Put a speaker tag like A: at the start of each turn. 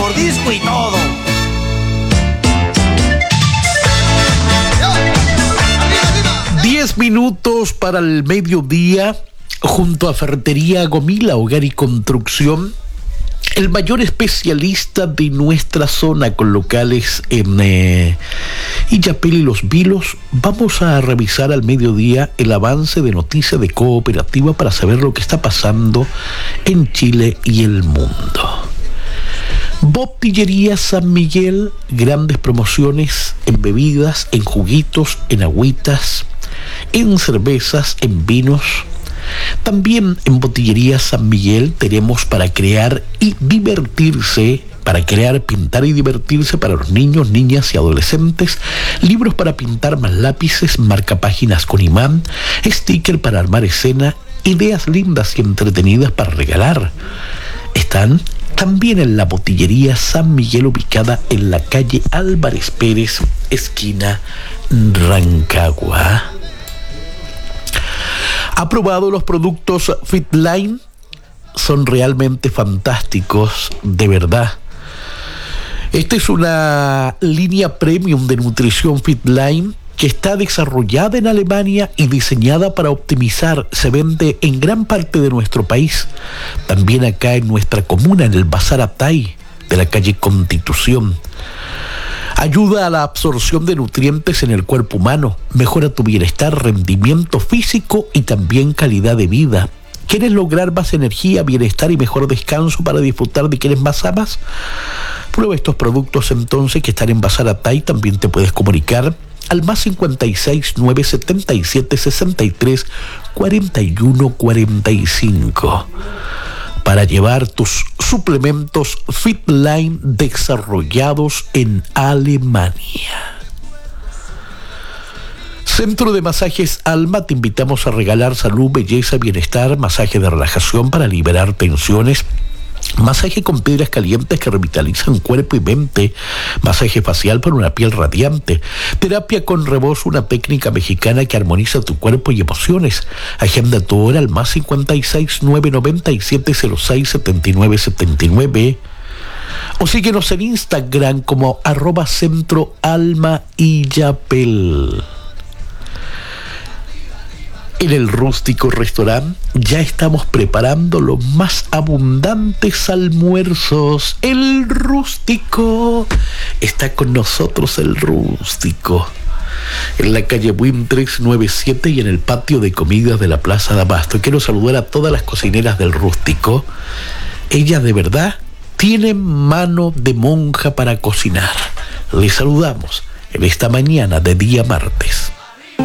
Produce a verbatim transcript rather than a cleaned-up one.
A: mordisco y todo.
B: Diez minutos para el mediodía, junto a Ferretería Gomila, Hogar y Construcción, el mayor especialista de nuestra zona con locales en eh, Illapel y Los Vilos. Vamos a revisar al mediodía el avance de noticias de Cooperativa para saber lo que está pasando en Chile y el mundo. Botillería San Miguel, grandes promociones en bebidas, en juguitos, en agüitas, en cervezas, en vinos. También en Botillería San Miguel tenemos para crear y divertirse, para crear, pintar y divertirse para los niños, niñas y adolescentes, libros para pintar más lápices, marcapáginas con imán, sticker para armar escena, ideas lindas y entretenidas para regalar. Están también en la Botillería San Miguel, ubicada en la calle Álvarez Pérez, esquina Rancagua. ¿Ha probado los productos Fitline? Son realmente fantásticos, de verdad. Esta es una línea premium de nutrición Fitline que está desarrollada en Alemania y diseñada para optimizar. Se vende en gran parte de nuestro país. También acá en nuestra comuna, en el Bazar Atay de la calle Constitución. Ayuda a la absorción de nutrientes en el cuerpo humano, mejora tu bienestar, rendimiento físico y también calidad de vida. ¿Quieres lograr más energía, bienestar y mejor descanso para disfrutar de quienes más amas? Prueba estos productos entonces que están en Bazar Atay. También te puedes comunicar al más cincuenta y seis, nueve setenta y siete, sesenta y tres, cuarenta y uno, cuarenta y cinco. Para llevar tus suplementos Fitline desarrollados en Alemania. Centro de Masajes Alma, te invitamos a regalar salud, belleza, bienestar, masaje de relajación para liberar tensiones, masaje con piedras calientes que revitalizan cuerpo y mente, masaje facial para una piel radiante, terapia con rebozo, una técnica mexicana que armoniza tu cuerpo y emociones. Agenda tu hora al más cincuenta y seis, nueve noventa y siete, cero seis, setenta y nueve setenta y nueve o síguenos en Instagram como arroba Centro Alma Illapel. En el Rústico Restaurant ya estamos preparando los más abundantes almuerzos. El Rústico. Está con nosotros el Rústico. En la calle Wintres noventa y siete y en el patio de comidas de la Plaza de Abasto. Quiero saludar a todas las cocineras del Rústico. Ellas de verdad tienen mano de monja para cocinar. Les saludamos en esta mañana de día martes.